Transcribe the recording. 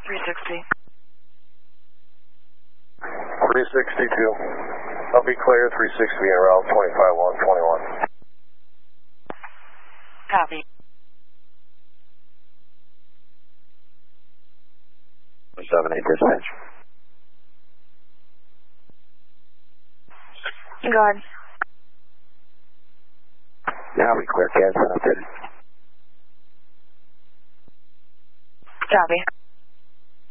360. 362. I'll be clear, 360 en route, 25-121. Copy. 78 dispatch. Go ahead. Now we clear, CAD 7 updated. Copy.